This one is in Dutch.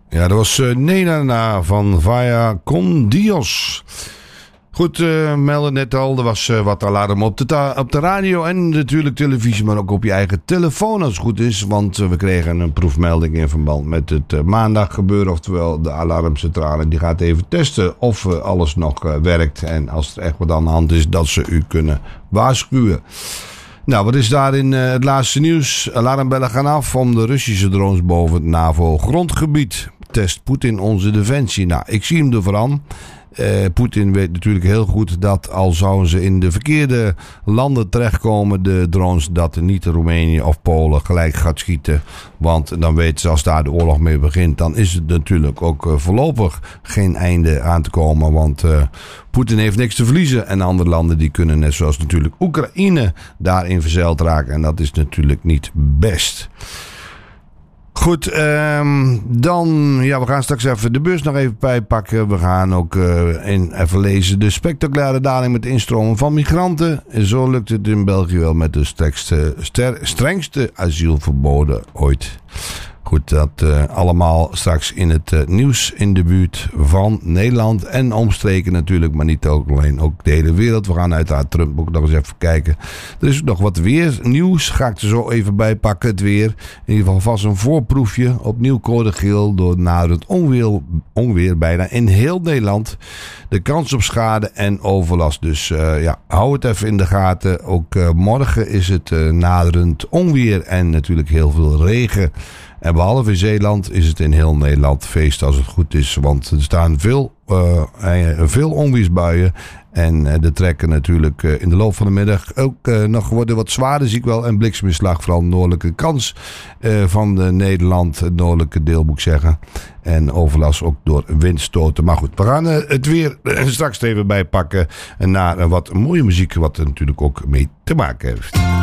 Ja, dat was Nena van Vaya Con Dios. Goed, melden net al, er was wat alarm op de radio en natuurlijk televisie, maar ook op je eigen telefoon als het goed is. Want we kregen een proefmelding in verband met het maandag gebeuren. Oftewel, de alarmcentrale die gaat even testen of alles nog werkt. En als er echt wat aan de hand is, dat ze u kunnen waarschuwen. Nou, wat is daar in het laatste nieuws? Alarmbellen gaan af om de Russische drones boven het NAVO-grondgebied. Test Poetin onze defensie. Nou, ik zie hem er aan. Poetin weet natuurlijk heel goed dat al zouden ze in de verkeerde landen terechtkomen, de drones, dat niet Roemenië of Polen gelijk gaat schieten. Want dan weten ze, als daar de oorlog mee begint, dan is het natuurlijk ook voorlopig geen einde aan te komen. Want Poetin heeft niks te verliezen. En andere landen die kunnen, net zoals natuurlijk Oekraïne, daarin verzeild raken. En dat is natuurlijk niet best. Goed, dan, ja, we gaan straks even de bus nog even bijpakken. We gaan ook even lezen de spectaculaire daling met instromen van migranten. En zo lukt het in België wel met de strengste asielverboden ooit. Goed, dat allemaal straks in het nieuws in de buurt van Nederland en omstreken natuurlijk, maar niet alleen, ook de hele wereld. We gaan uiteraard Trump ook nog eens even kijken. Er is nog wat weer nieuws, ga ik er zo even bij pakken, het weer. In ieder geval vast een voorproefje, opnieuw code geel door naderend onweer bijna in heel Nederland. De kans op schade en overlast, dus hou het even in de gaten. Ook morgen is het naderend onweer en natuurlijk heel veel regen. En behalve in Zeeland is het in heel Nederland feest als het goed is. Want er staan veel onweersbuien. En er trekken natuurlijk in de loop van de middag ook nog worden wat zwaarder, zie ik wel. En blikseminslag, vooral de noordelijke kans van Nederland. Het noordelijke deel moet ik zeggen. En overlast ook door windstoten. Maar goed, we gaan het weer straks even bijpakken. Naar wat mooie muziek, wat er natuurlijk ook mee te maken heeft.